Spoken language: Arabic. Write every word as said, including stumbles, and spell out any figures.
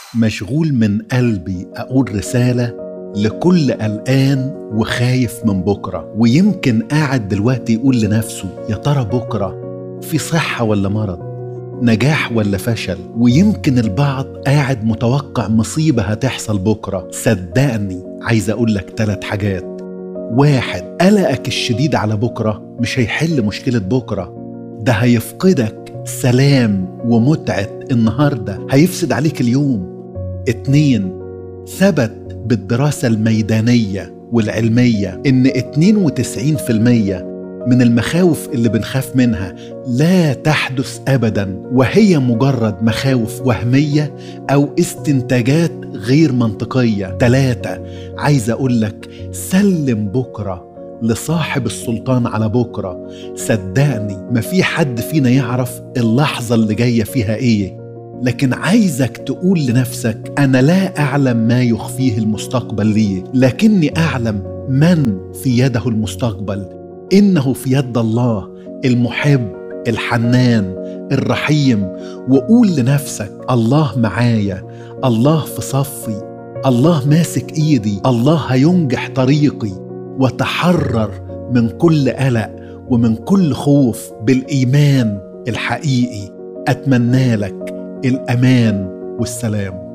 مشغول من قلبي أقول رسالة لكل قلقان وخايف من بكرة، ويمكن قاعد دلوقتي يقول لنفسه يا ترى بكرة في صحة ولا مرض، نجاح ولا فشل. ويمكن البعض قاعد متوقع مصيبة هتحصل بكرة. صدقني عايز أقول لك ثلاث حاجات. واحد، قلقك الشديد على بكرة مش هيحل مشكلة بكرة، ده هيفقدك سلام ومتعة النهاردة، هيفسد عليك اليوم. اتنين، ثبت بالدراسة الميدانية والعلمية إن اتنين وتسعين في المية من المخاوف اللي بنخاف منها لا تحدث أبدا، وهي مجرد مخاوف وهمية أو استنتاجات غير منطقية. تلاتة، عايز أقولك سلم بكرة لصاحب السلطان على بكرة. صدقني ما في حد فينا يعرف اللحظة اللي جاية فيها إيه، لكن عايزك تقول لنفسك أنا لا أعلم ما يخفيه المستقبل لي، لكني أعلم من في يده المستقبل. إنه في يد الله المحب الحنان الرحيم. وقول لنفسك الله معايا، الله في صفي، الله ماسك إيدي، الله هينجح طريقي. وتحرر من كل قلق ومن كل خوف بالإيمان الحقيقي. أتمنى لك الأمان والسلام.